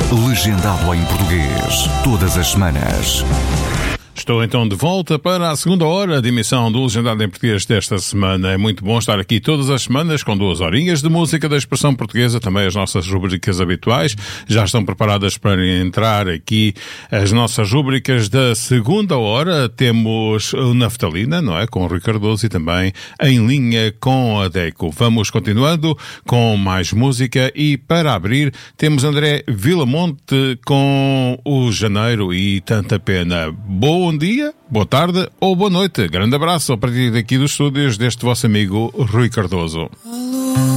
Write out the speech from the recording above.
legendado em português, todas as semanas. Estou então de volta para a segunda hora de emissão do Legendado em Português desta semana. É muito bom estar aqui todas as semanas com 2 horinhas de música da expressão portuguesa, também as nossas rubricas habituais. Já estão preparadas para entrar aqui as nossas rubricas da segunda hora. Temos o Naftalina, não é? Com o Rui Cardoso e também Em Linha com a Deco. Vamos continuando com mais música e para abrir temos André Vilamonte com o Janeiro e Tanta Pena. Bom dia, boa tarde ou boa noite. Grande abraço a partir daqui dos estúdios deste vosso amigo Rui Cardoso.